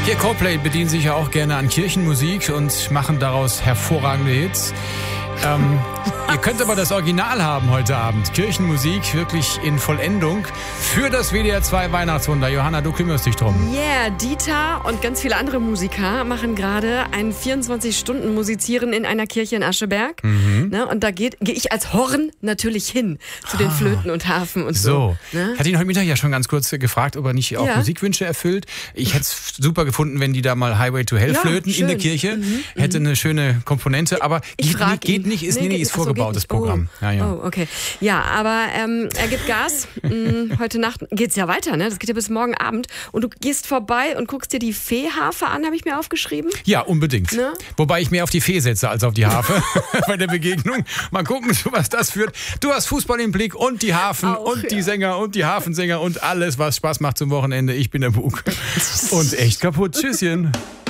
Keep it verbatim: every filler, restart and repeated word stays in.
Hier Coldplay bedienen sich ja auch gerne an Kirchenmusik und machen daraus hervorragende Hits. Ähm, ihr könnt aber das Original haben heute Abend. Kirchenmusik wirklich in Vollendung für das W D R zwei Weihnachtswunder. Johanna, du kümmerst dich drum. Yeah, Dieter und ganz viele andere Musiker machen gerade ein vierundzwanzig-Stunden-Musizieren in einer Kirche in Ascheberg. Mhm. Ne, und da gehe geh ich als Horn natürlich hin zu den Flöten und Harfen und so. So, ne? ich hatte ihn heute Mittag ja schon ganz kurz gefragt, ob er nicht auch Ja. Musikwünsche erfüllt. Ich hätte es super gefunden, wenn die da mal Highway to Hell Ja, flöten schön. in der Kirche. Mhm. Hätte eine schöne Komponente, aber Ich geht, frag nicht, geht ihn. nicht, ist, nee, nee, geht- ist ach so, vorgebautes geht nicht. Programm. Oh. Ja, ja. Oh, okay. Ja, aber ähm, er gibt Gas. Mm, Heute Nacht geht's ja weiter, ne? Das geht ja bis morgen Abend. Und du gehst vorbei und guckst dir die Fee-Harfe an, habe ich mir aufgeschrieben. Ja, unbedingt. Ne? Wobei ich mehr auf die Fee setze als auf die Harfe bei der Begegnung. Mal gucken, was das führt. Du hast Fußball im Blick und die Harfen Auch, und die ja. Sänger und die Hafensänger und alles, was Spaß macht zum Wochenende. Ich bin der Bug. Und echt kaputt. Tschüsschen.